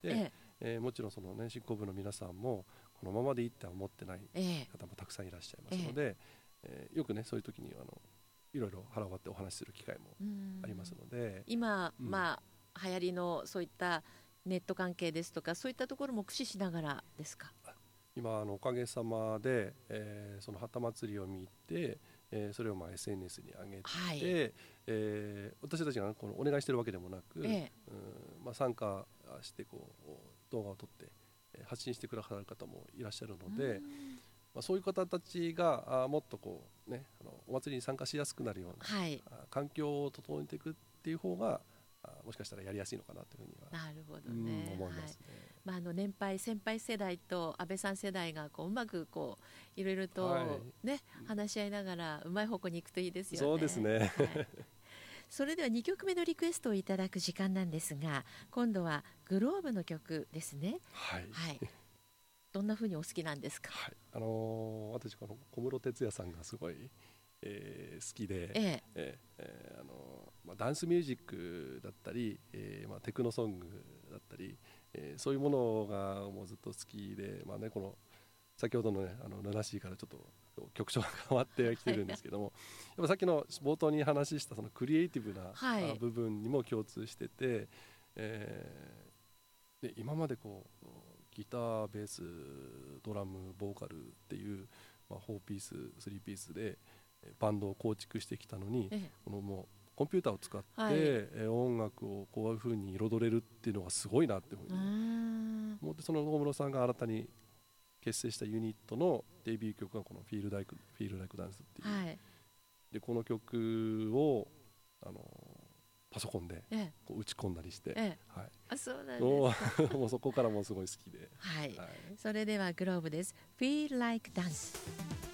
で、 もちろんその、ね、執行部の皆さんもこのままでいいって思ってない方もたくさんいらっしゃいますので、よくねそういう時にいろいろ腹を割ってお話しする機会もありますので、 今、流行りのそういったネット関係ですとかそういったところも駆使しながらですか？ 今おかげさまで、その旗祭りを見て、それをSNS に上げて、私たちがこのお願いしてるわけでもなく、参加して動画を撮って発信してくださる方もいらっしゃるので、そういう方たちがもっとお祭りに参加しやすくなるような、環境を整えていくっていう方がもしかしたらやりやすいのかなというふうにはなるほど、ね、 思いますね。 年配先輩世代と安倍さん世代がうまくいろいろと、話し合いながらうまい方向に行くといいですよね。 そうですね、 それでは2曲目のリクエストをいただく時間なんですが、今度はグローブの曲ですね。どんな風にお好きなんですか？ 私この小室哲哉さんがすごい、好きで、ダンスミュージックだったり、テクノソングだったり、そういうものがもうずっと好きで、この先ほどのねルナシーからちょっと曲調が変わってきてるんですけどもやっぱさっきの冒頭に話したそのクリエイティブな、部分にも共通してて、で今までギター、ベース、ドラム、ボーカルっていう、4ピース、3ピースでバンドを構築してきたのに、このもうコンピューターを使って、音楽をこういう風に彩れるっていうのがすごいなっていう風に思って、その大室さんが新たに結成したユニットのデビュー曲がこの「Feel Like Dance」っていう、でこの曲をパソコンで打ち込んだりして、 そうなんですか。 もうそこからもすごい好きで、 それではグローブです。 Feel Like Dance。